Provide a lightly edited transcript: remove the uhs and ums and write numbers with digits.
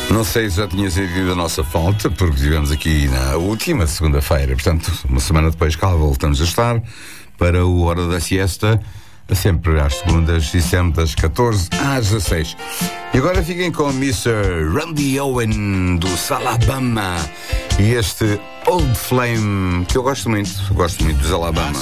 Não sei se já tinha sentido a nossa falta, porque estivemos aqui na última segunda-feira, portanto, uma semana depois cá voltamos a estar para o Hora da Siesta, sempre às segundas e sempre das 14 às 16. E agora fiquem com o Mr. Randy Owen dos Alabama e este Old Flame, que eu gosto muito dos Alabama.